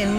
En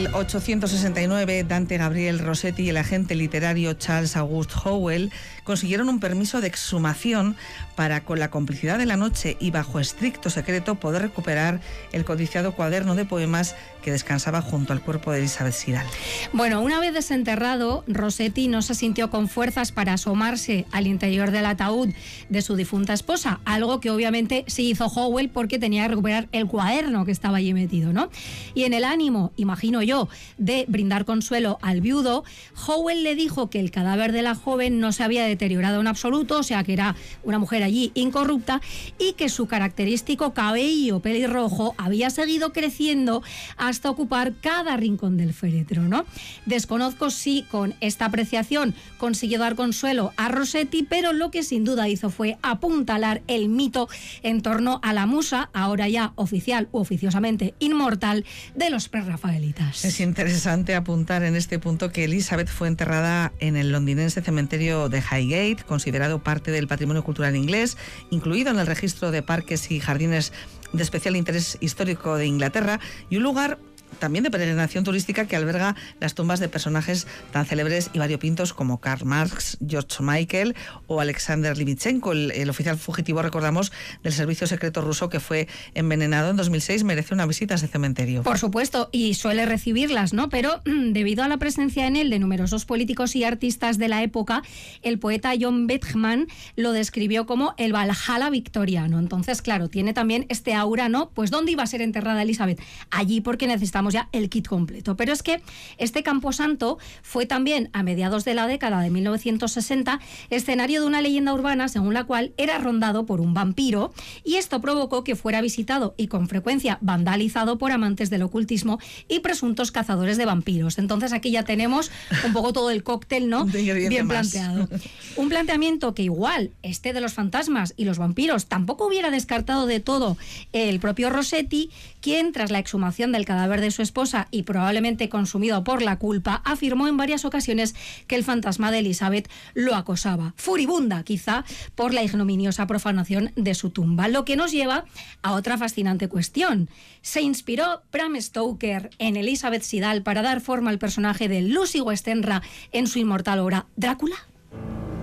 1869, Dante Gabriel Rossetti y el agente literario Charles Auguste Howell consiguieron un permiso de exhumación para, con la complicidad de la noche y bajo estricto secreto, poder recuperar el codiciado cuaderno de poemas que descansaba junto al cuerpo de Elizabeth Sidal. Bueno, una vez desenterrado, Rossetti no se sintió con fuerzas para asomarse al interior del ataúd de su difunta esposa, algo que obviamente sí hizo Howell porque tenía que recuperar el cuaderno que estaba allí metido, ¿no? Y en el ánimo, imagino yo, de brindar consuelo al viudo, Howell le dijo que el cadáver de la joven no se había deteriorado en absoluto, o sea que era una mujer allí incorrupta, y que su característico cabello pelirrojo había seguido creciendo hasta ocupar cada rincón del féretro, ¿no? Desconozco si con esta apreciación consiguió dar consuelo a Rossetti, pero lo que sin duda hizo fue apuntalar el mito en torno a la musa, ahora ya oficial u oficiosamente inmortal, de los prerrafaelitas. Es interesante apuntar en este punto que Elizabeth fue enterrada en el londinense cementerio de Highgate, considerado parte del patrimonio cultural inglés, incluido en el registro de parques y jardines de especial interés histórico de Inglaterra, y un lugar también de peregrinación turística que alberga las tumbas de personajes tan célebres y variopintos como Karl Marx, George Michael o Alexander Livichenko, el oficial fugitivo, recordamos, del servicio secreto ruso que fue envenenado en 2006. Merece una visita a ese cementerio. Por supuesto, y suele recibirlas, ¿no? Pero debido a la presencia en él de numerosos políticos y artistas de la época, el poeta John Betjeman lo describió como el Valhalla victoriano. Entonces, claro, tiene también este aura, ¿no? Pues ¿dónde iba a ser enterrada Elizabeth? Allí, porque necesitamos ya el kit completo. Pero es que este camposanto fue también, a mediados de la década de 1960, escenario de una leyenda urbana según la cual era rondado por un vampiro, y esto provocó que fuera visitado y con frecuencia vandalizado por amantes del ocultismo y presuntos cazadores de vampiros. Entonces aquí ya tenemos un poco todo el cóctel, ¿no? Bien planteado. Un planteamiento que igual este de los fantasmas y los vampiros tampoco hubiera descartado de todo el propio Rossetti, quien tras la exhumación del cadáver de su esposa y probablemente consumido por la culpa, afirmó en varias ocasiones que el fantasma de Elizabeth lo acosaba, furibunda quizá por la ignominiosa profanación de su tumba. Lo que nos lleva a otra fascinante cuestión. ¿Se inspiró Bram Stoker en Elizabeth Sidal para dar forma al personaje de Lucy Westenra en su inmortal obra Drácula?